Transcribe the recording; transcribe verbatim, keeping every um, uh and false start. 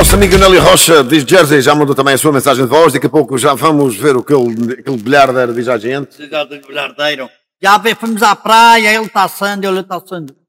Nosso amigo Nelly Rocha, diz Jersey, já mandou também a sua mensagem de voz. Daqui a pouco já vamos ver o que ele, aquele bilhardeiro diz à gente. Bilhardeiro. Já vê, fomos à praia, ele está assando, ele está assando.